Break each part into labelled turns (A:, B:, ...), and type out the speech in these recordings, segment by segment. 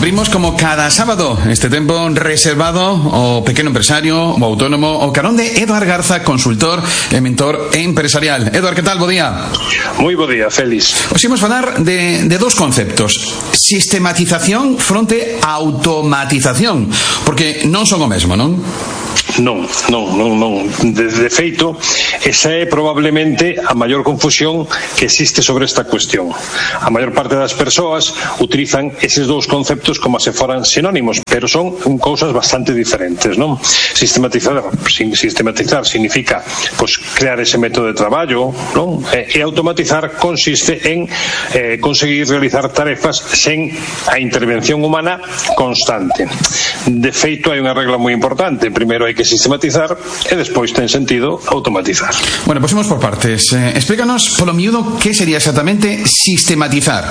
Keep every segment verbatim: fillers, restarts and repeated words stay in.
A: Abrimos como cada sábado este tempo reservado ao pequeno empresario, o autónomo, o carón de Eduard Garza, consultor e mentor empresarial. Eduard, que tal? Bo día.
B: Moi bo día, Félix.
A: Os imos falar de, de dos conceptos: sistematización fronte a automatización, porque non son o mesmo, non?
B: Non, non, non, non. De, de feito, esa é probablemente a maior confusión que existe sobre esta cuestión. A maior parte das persoas utilizan eses dous conceptos como se foran sinónimos, pero son cousas bastante diferentes, non? Sistematizar, sistematizar significa pues, crear ese método de traballo, non? E, e automatizar consiste en eh, conseguir realizar tarefas sen a intervención humana constante. De feito, hai unha regla moi importante. Primeiro hai que sistematizar e despois ten sentido automatizar.
A: Bueno, pues imos por partes. Eh, explícanos polo miúdo que sería exactamente sistematizar.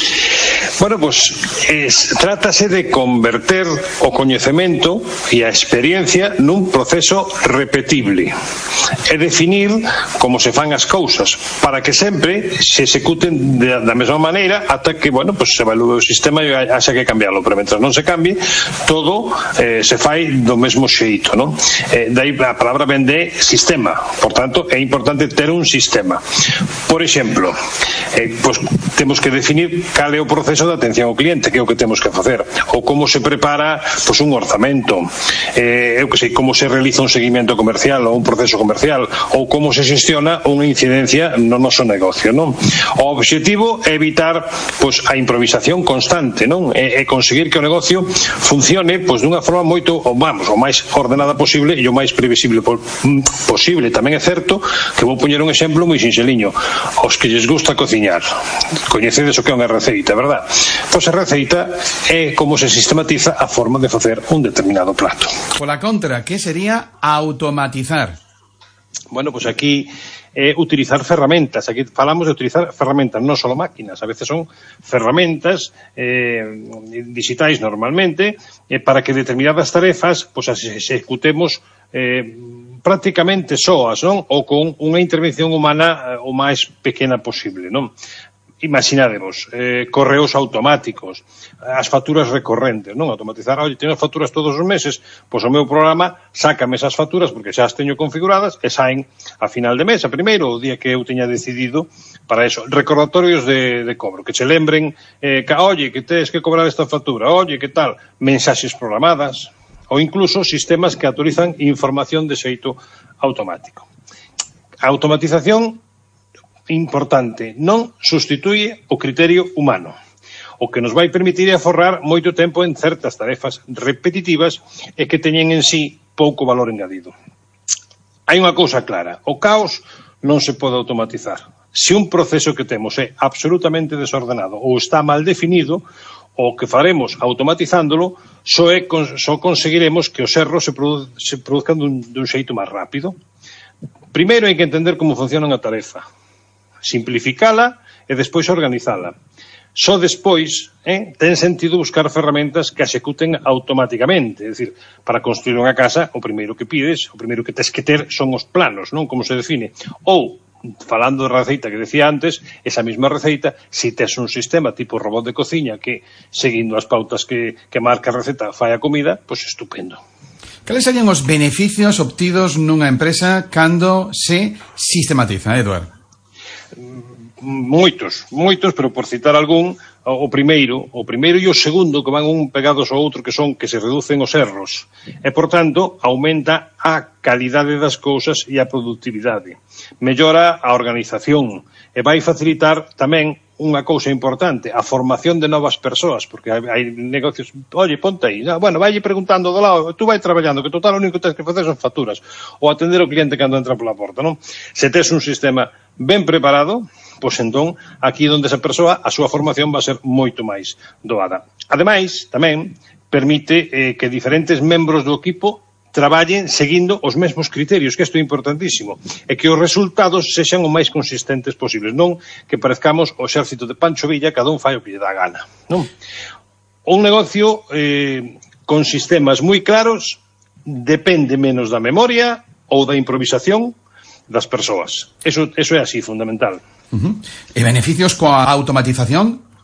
B: Bueno, pues es, trátase de converter o coñecemento e a experiencia nun proceso repetible e definir como se fan as cousas para que sempre se executen de, da mesma maneira ata que, bueno, pues se evalúe o sistema e haxa que cambiarlo, pero mentre non se cambie todo eh, se fai do mesmo xeito, non? Eh, dai a palabra ven de sistema, por tanto é importante ter un sistema. Por exemplo, eh, pues, temos que definir cal é o proceso de atención ao cliente, que é o que temos que facer, ou como se prepara pues, un orzamento, eh, eu que sei, como se realiza un seguimento comercial ou un proceso comercial, ou como se xestiona unha incidencia no noso negocio, non? O obxectivo é evitar pues, a improvisación constante, non? E, e conseguir que o negocio funcione pues, dunha forma moito, ou vamos, o máis ordenada posible e o máis previsible posible. Tamén é certo que vou poñer un exemplo moi sinxeliño. Os que lles gusta cociñar, coñecedes o que é unha receita, verdad? Pois a receita é como se sistematiza a forma de facer un determinado plato.
A: Pola contra, que sería automatizar?
B: Bueno, pois aquí é utilizar ferramentas. Aquí falamos de utilizar ferramentas, non só máquinas. A veces son ferramentas eh, digitais normalmente eh, para que determinadas tarefas pois as executemos eh, prácticamente soas, non? Ou con unha intervención humana eh, o máis pequena posible, non? Imaginademos, eh, correos automáticos, as facturas recorrentes, non? Automatizar, oye, teño as facturas todos os meses, pois o meu programa sácame esas facturas porque xa as teño configuradas e saen a final de mes, a primeiro, o día que eu teña decidido para eso. Recordatorios de, de cobro, que che lembren, eh, que, oye, que tens que cobrar esta factura, oye, que tal, mensaxes programadas, ou incluso sistemas que actualizan información de xeito automático. A automatización importante, non sustituye o criterio humano. O que nos vai permitir é aforrar moito tempo en certas tarefas repetitivas e que teñen en sí pouco valor engadido. Hai unha cousa clara, o caos non se pode automatizar. Se un proceso que temos é absolutamente desordenado ou está mal definido, o que faremos automatizándolo só, é, só conseguiremos que os erros se, produ se produzcan dun, dun xeito máis rápido. Primeiro hai que entender como funciona unha tarefa, simplificala e despois organizala. Só despois eh, ten sentido buscar ferramentas que executen automáticamente. É dicir, para construir unha casa, o primeiro que pides, o primeiro que tes que ter son os planos, non? Como se define. Ou, falando da receita que decía antes, esa mesma receita, se tes un sistema tipo robot de cociña que, seguindo as pautas que, que marca a receta, fai a comida, pois estupendo.
A: Cales serían os beneficios obtidos nunha empresa cando se sistematiza, Eduard?
B: Moitos, moitos, pero por citar algún, o primeiro, o primeiro e o segundo que van un pegados ao outro, que son que se reducen os erros e, por tanto, aumenta a calidade das cousas e a productividade. Mellora a organización e vai facilitar tamén unha cousa importante, a formación de novas persoas, porque hai, hai negocios, oye, ponte aí, ah, bueno, vai preguntando do lado, tú vai traballando, que total o único que tens que facer son facturas, ou atender o cliente cando entra pola porta, non? Se tes un sistema ben preparado, pois entón, aquí onde esa persoa, a súa formación vai ser moito máis doada. Ademais, tamén, permite eh, que diferentes membros do equipo traballen seguindo os mesmos criterios, que isto é importantísimo, e que os resultados sexan o máis consistentes posibles, non que parezcamos o exército de Pancho Villa, cada un fai o que lle dá gana, non? Un negocio eh, con sistemas moi claros depende menos da memoria ou da improvisación das persoas. Eso, eso é así, fundamental.
A: Uh-huh. E beneficios coa automatización?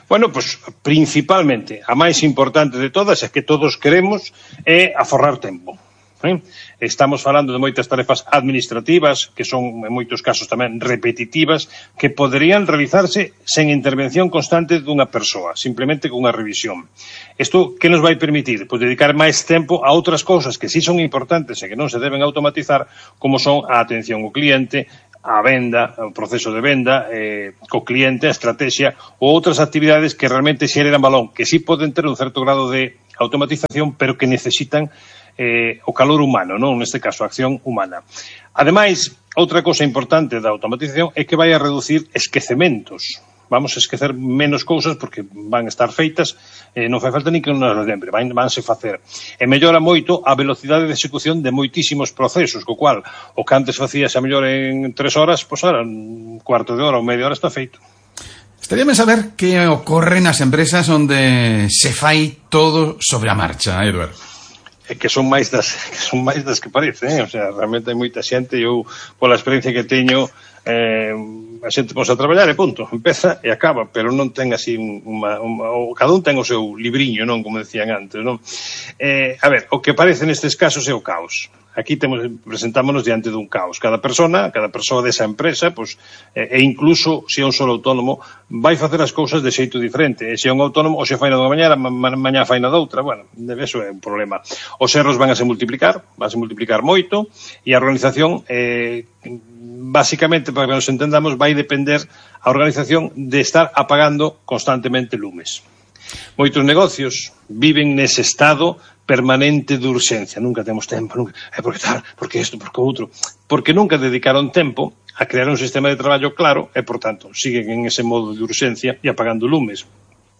B: Bueno, pois, principalmente, a máis importante de todas é que todos queremos é aforrar tempo. Eh? Estamos falando de moitas tarefas administrativas, que son en moitos casos tamén repetitivas, que poderían realizarse sen intervención constante dunha persoa, simplemente con unha revisión. Isto que nos vai permitir? Pois dedicar máis tempo a outras cousas que sí son importantes e que non se deben automatizar, como son a atención ao cliente, a venda, o proceso de venda, eh, co cliente, a estrategia ou outras actividades que realmente xeran valor, que sí poden ter un certo grado de automatización, pero que necesitan eh, o calor humano, non? Neste caso, a acción humana. Ademais, outra cousa importante da automatización é que vai a reducir esquecementos. Vamos a esquecer menos cousas porque van a estar feitas, eh, non fai falta ni que non nos lembre, van, vanse facer. E mellora moito a velocidade de execución de moitísimos procesos, co cual o que antes facías a mellor en tres horas, pois ahora un cuarto de hora ou media hora está feito.
A: Estaríame saber que ocorre nas empresas onde se fai todo sobre a marcha, Edward.
B: Que son máis das que son máis das que parece, eh? O sea, realmente hai moita xente, eu pola experiencia que teño, eh, a xente pode a traballar e punto, empeza e acaba, pero non ten así unha, unha, o, cada un ten o seu libriño, non, como decían antes, non? Eh, a ver, o que parece nestes casos é o caos. Aquí temos, presentámonos diante dun caos. Cada persona, cada persoa desa empresa, pois, e incluso se é un solo autónomo, vai facer as cousas de xeito diferente. E se é un autónomo, ou se fai na dunha mañana, ma, mañá fai na doutra, bueno, eso é un problema. Os erros van a se multiplicar, van a se multiplicar moito, e a organización, eh, basicamente, para que nos entendamos, vai depender a organización de estar apagando constantemente lumes. Moitos negocios viven nese estado permanente de urxencia, nunca temos tempo, nunca, é porque tal, porque isto, porque outro, porque nunca dedicaron tempo a crear un sistema de traballo claro e, por tanto, siguen en ese modo de urxencia e apagando lumes.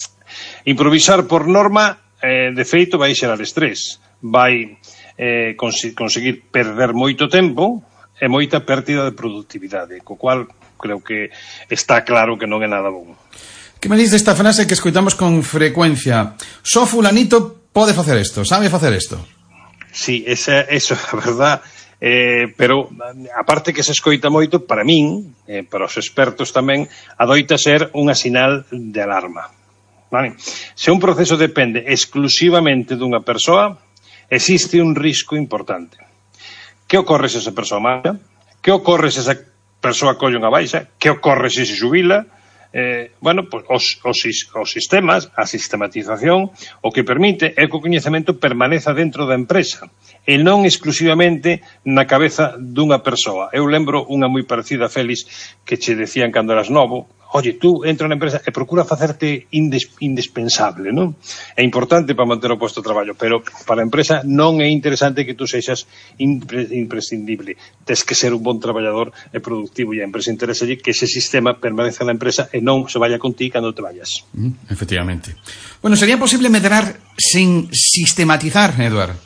B: Improvisar por norma, eh, de feito, vai xerar estrés, vai eh, cons conseguir perder moito tempo e moita pérdida de productividade, co cual creo que está claro que non é nada bom.
A: Que me diz desta frase que escoitamos con frecuencia? Só fulanito pode facer isto, sabe facer isto.
B: Sí, esa, eso é a verdad, eh, pero a parte que se escoita moito, para min, eh, para os expertos tamén, adoita ser unha sinal de alarma. Vale? Se un proceso depende exclusivamente dunha persoa, existe un risco importante. Que ocorre se esa persoa marcha? Que ocorre se esa persoa colle unha baixa? Que ocorre se se xubila? Eh, bueno, pues, os, os, os sistemas, a sistematización, o que permite é que o coñecemento permaneza dentro da empresa e non exclusivamente na cabeza dunha persoa. Eu lembro unha moi parecida, Félix, que che decían cando eras novo: oye, tú entra na empresa e procura facerte indes, indispensable, non? É importante para manter o posto de traballo, pero para a empresa non é interesante que tú sexas impre, imprescindible. Tes que ser un bon traballador e productivo, e a empresa interesa que ese sistema permaneza na empresa e non se vaya con ti cando te vayas.
A: Mm, efectivamente. Bueno, sería posible medrar sin sistematizar, Edward?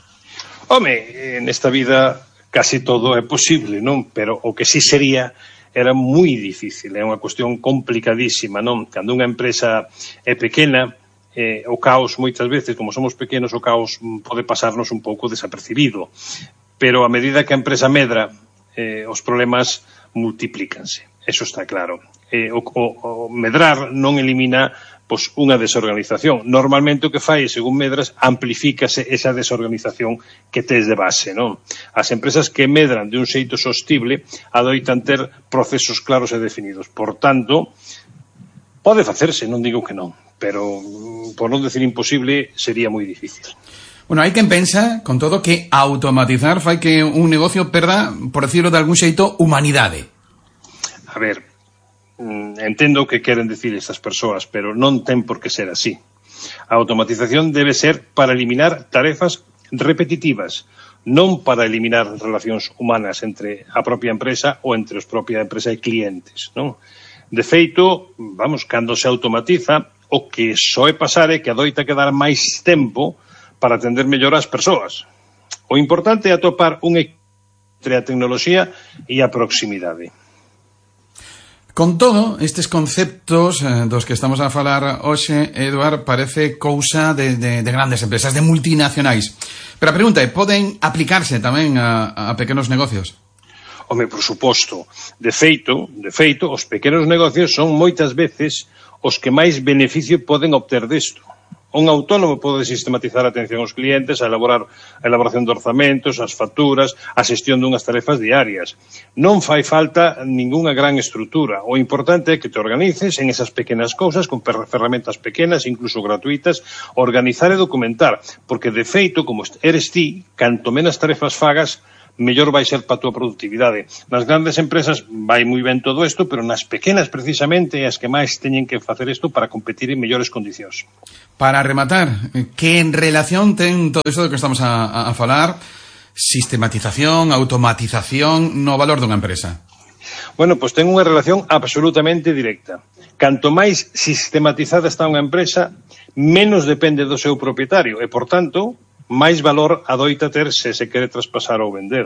B: Home, nesta vida casi todo é posible, non? Pero o que sí sería era moi difícil, é unha cuestión complicadísima, non? Cando unha empresa é pequena, eh, o caos moitas veces, como somos pequenos, o caos pode pasarnos un pouco desapercibido, pero a medida que a empresa medra, eh, os problemas multiplícanse, eso está claro. Eh, o, o, o medrar non elimina pois unha desorganización. Normalmente o que fai, según medras, amplifícase esa desorganización que tes de base, non? As empresas que medran de un xeito sostible adoitan ter procesos claros e definidos. Por tanto, pode facerse, non digo que non, pero por non decir imposible, sería moi difícil.
A: Bueno, hai quen pensa, con todo, que automatizar fai que un negocio perda, por decirlo de algún xeito, humanidade.
B: A ver, entendo o que queren dicir estas persoas, pero non ten por que ser así. A automatización debe ser para eliminar tarefas repetitivas, non para eliminar relacións humanas entre a propia empresa ou entre os propia empresa e clientes, non? De feito, vamos, cando se automatiza, o que soe pasar é que adoita quedar máis tempo para atender mellor as persoas. O importante é atopar un equilibrio entre a tecnoloxía e a proximidade.
A: Con todo, estes conceptos eh, dos que estamos a falar hoxe, Edward, parece cousa de, de, de grandes empresas, de multinacionais. Pero a pregunta é, poden aplicarse tamén a, a pequenos negocios?
B: Home, por suposto. De feito, de feito, os pequenos negocios son moitas veces os que máis beneficio poden obter desto. Un autónomo pode sistematizar a atención aos clientes, a elaborar a elaboración de orzamentos, as facturas, a xestión dunhas tarefas diarias. Non fai falta ningunha gran estrutura. O importante é que te organices en esas pequenas cousas, con ferramentas pequenas, incluso gratuitas, organizar e documentar. Porque, de feito, como eres ti, canto menos tarefas fagas, mellor vai ser para a túa productividade. Nas grandes empresas vai moi ben todo isto, pero nas pequenas, precisamente, é as que máis teñen que facer isto para competir en mellores condicións.
A: Para rematar, que en relación ten todo isto do que estamos a, a falar, sistematización, automatización no valor dunha empresa?
B: Bueno, pois ten unha relación absolutamente directa. Canto máis sistematizada está unha empresa, menos depende do seu propietario e, por tanto, máis valor adoita ter se se quere traspasar ou vender.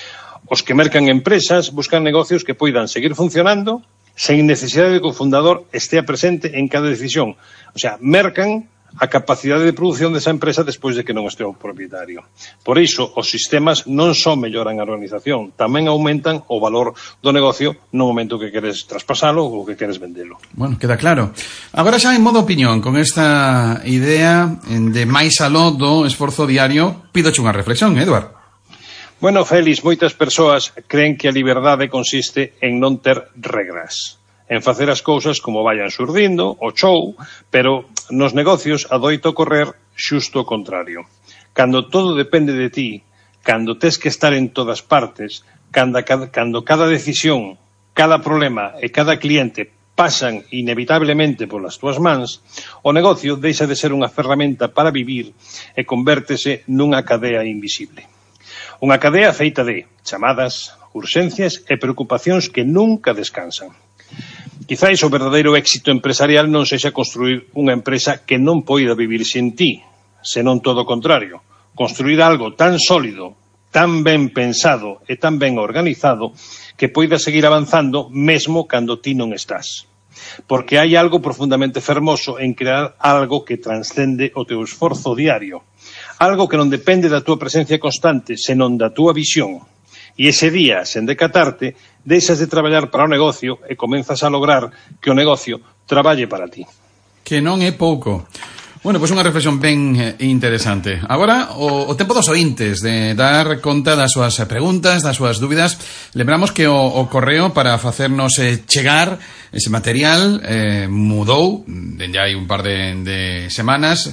B: Os que mercan empresas buscan negocios que poidan seguir funcionando sen necesidade de que o fundador estea presente en cada decisión. O sea, mercan a capacidade de produción desa empresa despois de que non este o propietario. Por iso, os sistemas non só melloran a organización, tamén aumentan o valor do negocio no momento que queres traspasalo ou que queres vendelo.
A: Bueno, queda claro. Agora xa en modo opinión, con esta idea de máis aló do esforzo diario, pidoche unha reflexión, Eduard.
B: Bueno, Félix, moitas persoas creen que a liberdade consiste en non ter regras, en facer as cousas como vayan surdindo, o show, pero nos negocios adoita ocorrer xusto o contrario. Cando todo depende de ti, cando tes que estar en todas partes, cando, cando cada decisión, cada problema e cada cliente pasan inevitablemente polas túas mans, o negocio deixa de ser unha ferramenta para vivir e convértese nunha cadea invisible. Unha cadea feita de chamadas, urxencias e preocupacións que nunca descansan. Quizáis o verdadeiro éxito empresarial non sexa construir unha empresa que non poida vivir sin ti, senón todo o contrario, construir algo tan sólido, tan ben pensado e tan ben organizado que poida seguir avanzando mesmo cando ti non estás. Porque hai algo profundamente fermoso en crear algo que transcende o teu esforzo diario, algo que non depende da túa presencia constante, senón da túa visión. E ese día, sen decatarte, deixas de traballar para o negocio e comenzas a lograr que o negocio traballe para ti.
A: Que non é pouco. Bueno, pois pues unha reflexión ben interesante. Agora, o, o tempo dos ointes de dar conta das súas preguntas, das súas dúbidas. Lembramos que o, o correo para facernos eh, chegar ese material eh, mudou, dende hai un par de, de semanas.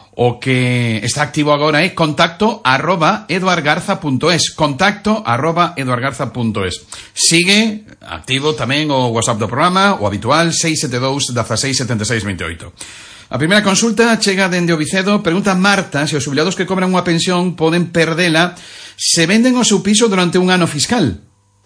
A: O que está activo agora é contacto arroba eduardgarza punto es. Contacto arroba eduardgarza punto es. Sigue activo tamén o WhatsApp do programa, o habitual seis sete dous, dezasseis, setenta e seis, vinte e oito. A primeira consulta chega dende o Vicedo. Pregunta Marta se os xubilados que cobran unha pensión poden perdela se venden o seu piso durante un ano fiscal.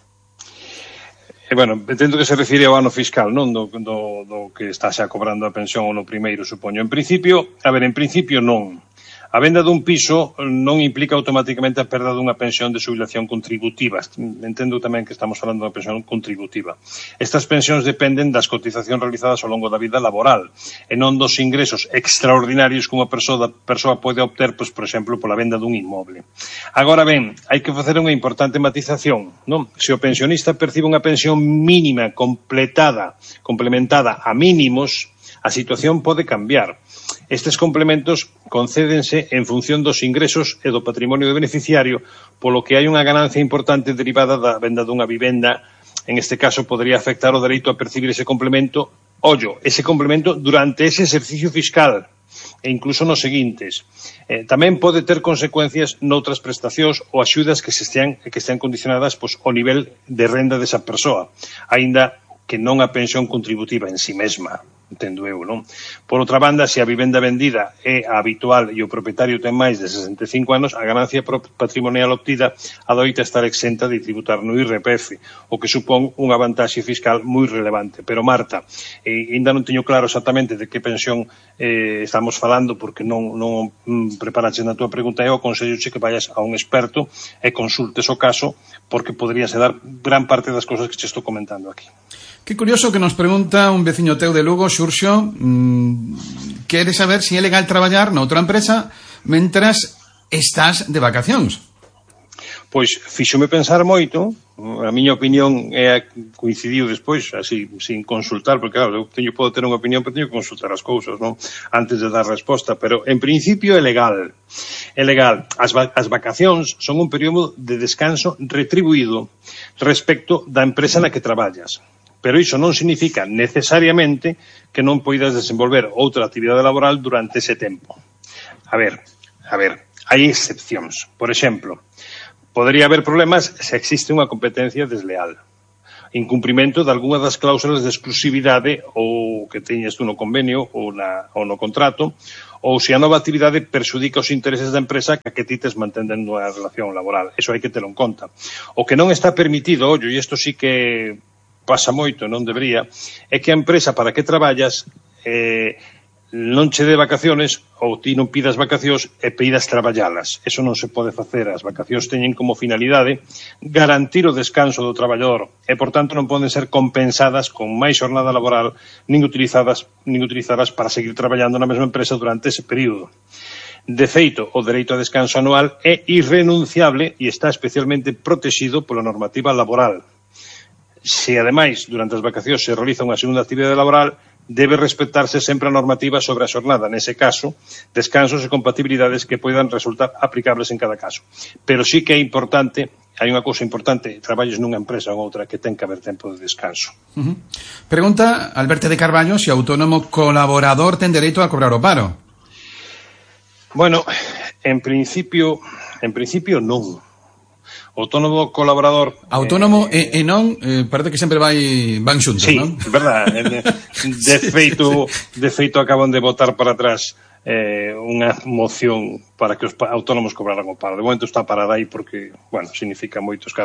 B: E, bueno, entendo que se refire ao ano fiscal, non? Do, do, do que está xa cobrando a pensión no primeiro, supoño. En principio, a ver, en principio non. A venda dun piso non implica automáticamente a perda dunha pensión de xubilación contributiva. Entendo tamén que estamos falando de pensión contributiva. Estas pensións dependen das cotizacións realizadas ao longo da vida laboral e non dos ingresos extraordinarios que unha persoa, persoa pode obter, pois, por exemplo, pola venda dun inmoble. Agora ben, hai que facer unha importante matización, non? Se o pensionista percibe unha pensión mínima completada, complementada a mínimos, a situación pode cambiar. Estes complementos concédense en función dos ingresos e do patrimonio do beneficiario, polo que hai unha ganancia importante derivada da venda dunha vivenda. En este caso, podría afectar o dereito a percibir ese complemento, ollo, ese complemento durante ese exercicio fiscal e incluso nos seguintes. Eh, tamén pode ter consecuencias noutras prestacións ou axudas que se estean, que estean condicionadas pois, ao nivel de renda desa persoa, aínda que non a pensión contributiva en si mesma. Entendo eu, non? Por outra banda, se a vivenda vendida é a habitual e o propietario ten máis de sesenta e cinco anos, a ganancia patrimonial obtida adoita estar exenta de tributar no I R P F, o que supón unha vantaxe fiscal moi relevante. Pero, Marta, eh, ainda non teño claro exactamente de que pensión eh, estamos falando, porque non, non mm, preparaches na túa pregunta. Eu aconselloche que vayas a un experto e consultes o caso, porque poderíase dar gran parte das cousas que che estou comentando aquí.
A: Que curioso que nos pregunta un veciño teu de Lugo, Xurxo, mmm, quere saber se si é legal traballar noutra empresa mentras estás de vacacións.
B: Pois fíxome pensar moito, a miña opinión é a coincidiu despois, así, sin consultar, porque claro, eu teño, podo ter unha opinión, pero teño que consultar as cousas, non? Antes de dar resposta, pero en principio é legal. É legal. As, va as vacacións son un período de descanso retribuído respecto da empresa na que traballas. Pero iso non significa necesariamente que non poidas desenvolver outra actividade laboral durante ese tempo. A ver, a ver, hai excepcións. Por exemplo, podería haber problemas se existe unha competencia desleal, incumprimento de algunha das cláusulas de exclusividade ou que teñes tú no convenio ou, na, ou no contrato, ou se a nova actividade perxudica os intereses da empresa que a que ti tes mantendo unha relación laboral. Eso hai que telo en conta. O que non está permitido, ollo, e isto sí que pasa moito, non debería, é que a empresa para que traballas eh, non che dé vacaciones ou ti non pidas vacacións e pidas traballalas. Eso non se pode facer. As vacacións teñen como finalidade garantir o descanso do traballador e, por tanto, non poden ser compensadas con máis xornada laboral nin utilizadas, nin utilizadas para seguir traballando na mesma empresa durante ese período. De feito, o dereito a descanso anual é irrenunciable e está especialmente protegido pola normativa laboral. Se, ademais, durante as vacacións se realiza unha segunda actividade laboral, debe respetarse sempre a normativa sobre a xornada, nese caso, descansos e compatibilidades que poidan resultar aplicables en cada caso. Pero sí que é importante, hai unha cousa importante, traballes nunha empresa ou outra que ten que haber tempo de descanso.
A: Uh-huh. Pregunta Alberto de Carballo se o autónomo colaborador ten dereito a cobrar o paro.
B: Bueno, en principio, en principio non. Autónomo colaborador...
A: Autónomo eh, e, e non, eh, parece que sempre vai van xuntos,
B: sí,
A: non?
B: Sí, verdad. De, de, feito, de feito acaban de botar para atrás eh, unha moción para que os autónomos cobraran o paro. De momento está parada aí porque, bueno, significa moitos